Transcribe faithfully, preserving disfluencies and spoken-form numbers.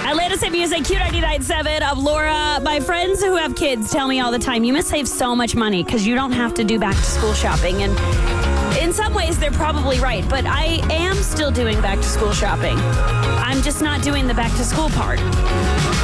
Atlantis and Music, Q ninety-nine point seven of Laura. My friends who have kids tell me all the time, you must save so much money because you don't have to do back to school shopping. And in some ways, they're probably right, but I am still doing back to school shopping. I'm just not doing the back to school part.